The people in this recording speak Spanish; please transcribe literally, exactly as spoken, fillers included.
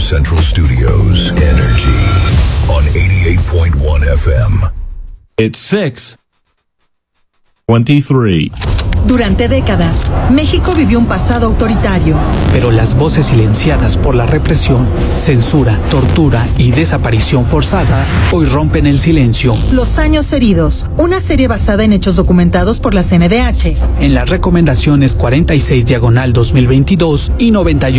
Central Studios. Energy on eighty-eight point one F M. It's six twenty-three. Durante décadas, México vivió un pasado autoritario. Pero las voces silenciadas por la represión, censura, tortura y desaparición forzada hoy rompen el silencio. Los años heridos, una serie basada en hechos documentados por la C N D H. En las recomendaciones cuarenta y seis diagonal dos mil veintidós y noventa y uno